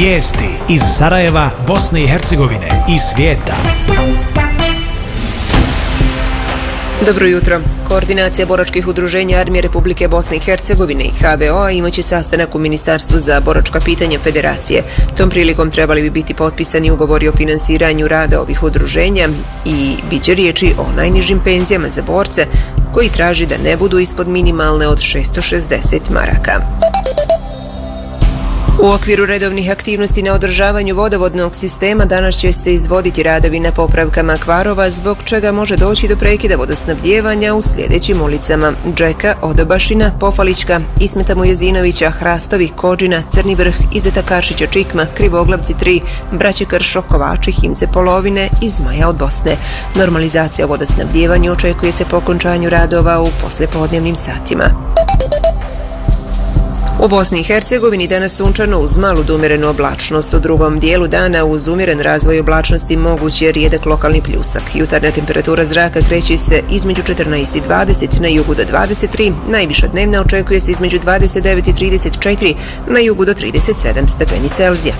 Vijesti iz Sarajeva, Bosne i Hercegovine i svijeta. Dobro jutro. Koordinacija boračkih udruženja Armije Republike Bosne i Hercegovine i HVO-a imaće sastanak u Ministarstvu za boračka pitanja Federacije. Tom prilikom trebali bi biti potpisani ugovori o finansiranju rada ovih udruženja i bit će riječi o najnižim penzijama za borce koji traži da ne budu ispod minimalne od 660 maraka. U okviru redovnih aktivnosti na održavanju vodovodnog sistema danas će se izvoditi radovi na popravkama kvarova, zbog čega može doći do prekida vodosnabdijevanja u sljedećim ulicama: Džeka, Odobašina, Pofalićka, Ismeta Mujezinovića, Hrastovi, Kođina, Crni vrh, Izeta Karšića, Čikma, Krivoglavci 3, Braće Kršo, Kovači, Himze Polovine i Zmaja od Bosne. Normalizacija vodosnabdijevanja očekuje se po okončanju radova u poslijepodnevnim satima. U Bosni i Hercegovini danas sunčano uz malu do umjerenu oblačnost. U drugom dijelu dana uz umjeren razvoj oblačnosti moguć je rijedak lokalni pljusak. Jutarnja temperatura zraka kreće se između 14 i 20, na jugu do 23, najviša dnevna očekuje se između 29 i 34, na jugu do 37 stepeni Celzija.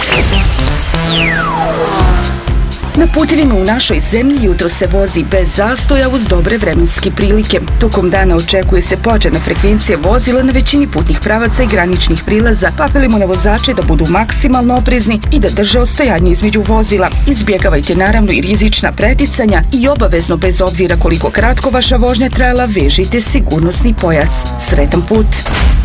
Na putevima u našoj zemlji jutro se vozi bez zastoja uz dobre vremenske prilike. Tokom dana očekuje se pojačana frekvencija vozila na većini putnih pravaca i graničnih prilaza, pa apelimo na vozače da budu maksimalno oprezni i da drže ostojanje između vozila. Izbjegavajte naravno i rizična preticanja i obavezno, bez obzira koliko kratko vaša vožnja trajala, vežite sigurnosni pojas. Sretan put!